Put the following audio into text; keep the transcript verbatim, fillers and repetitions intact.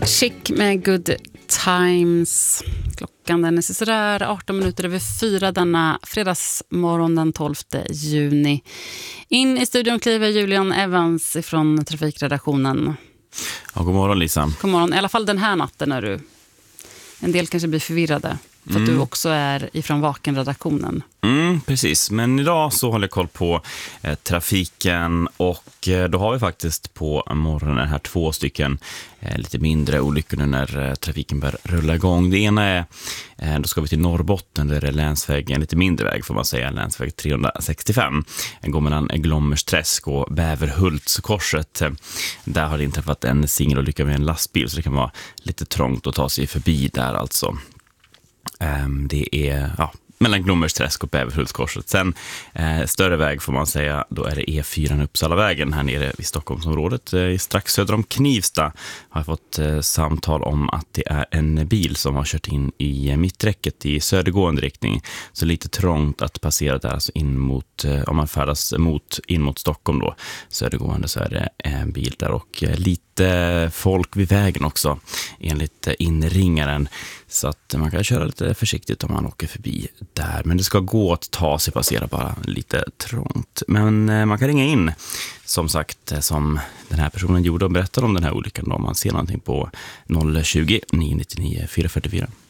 Chic med Good Times. Klockan den är sådär arton minuter över fyra denna fredagsmorgon den tolfte juni. In i studion kliver Julian Evans från trafikredaktionen. Ja, god morgon Lisa. God morgon, i alla fall den här natten när du... En del kanske blir förvirrade för att mm. du också är ifrån Vakenredaktionen. Mm, precis, men idag så håller jag koll på eh, trafiken och eh, då har vi faktiskt på morgonen här två stycken eh, lite mindre olyckor nu när eh, trafiken börjar rulla igång. Det ena är, eh, då ska vi till Norrbotten där det är länsväg, en lite mindre väg får man säga, länsväg trehundrasextiofem. Den går mellan Glommersträsk och Bäverhultskorset. Där har det inträffat en singelolycka med en lastbil så det kan vara lite trångt att ta sig förbi där alltså. Um, det är ja, mellan Glommersträsk och Bäverhultskorset. Sen eh, större väg får man säga, då är det E fyra Uppsalavägen här nere vid Stockholmsområdet. Eh, strax söder om Knivsta har jag fått eh, samtal om att det är en bil som har kört in i mitträcket i södergående riktning. Så lite trångt att passera där, alltså in mot, eh, om man färdas mot, in mot Stockholm då, södergående, så är det en bil där och eh, lite folk vid vägen också enligt eh, inringaren. Så att man kan köra lite försiktigt om man åker förbi där. Men det ska gå att ta sig passera bara lite trångt. Men man kan ringa in, som sagt, som den här personen gjorde och berättade om den här olyckan då, om man ser någonting på noll tjugo, nio nio nio, fyra fyra fyra.